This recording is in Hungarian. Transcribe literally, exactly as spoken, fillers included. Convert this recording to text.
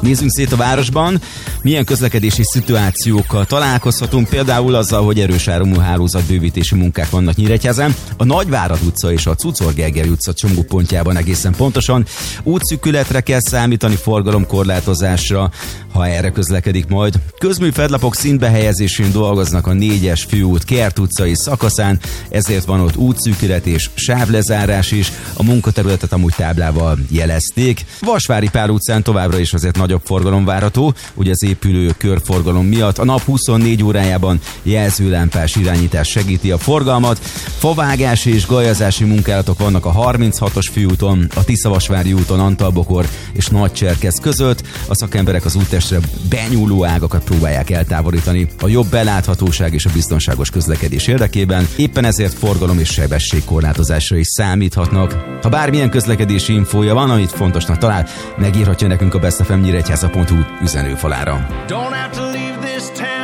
Nézzünk szét a városban, milyen közlekedési szituációkkal találkozhatunk, például azzal, hogy erős áramú hálózatbővítési munkák vannak Nyíregyházán, a Nagyvárad utca és a Czuczor-Gergely utca csomópontjában egészen pontosan. Útszűkületre kell számítani, forgalomkorlátozásra, ha erre közlekedik majd. Közműfedlapok szintbehelyezésén dolgoznak a négyes főút Kert utcai szakaszán, ezért van ott útszűkület és sávlezárás is, a munkaterületet amúgy táblával jelezték. Vasvári Pál utcán továbbra is azért nagyobb forgalom várható, ugye az épülő körforgalom miatt. A nap huszonnégy órájában jelzőlámpás irányítás segíti a forgalmat. Favágási és galjazási munkálatok vannak a harminchatos főúton, a Tiszavasvári úton, Antalbokor és Nagycserkesz között. A szakemberek az úttestre benyúló ágakat próbálják eltávolítani a jobb beláthatóság és a biztonságos közlekedés érdekében. Éppen ezért forgalom és sebességkorlátozásra is számíthatnak. Ha bármilyen közlekedési infója van, amit fontosnak talál, megírhatja nekünk a best f m nyíregyháza pont hu üzenőfalára. Don't have to leave this town.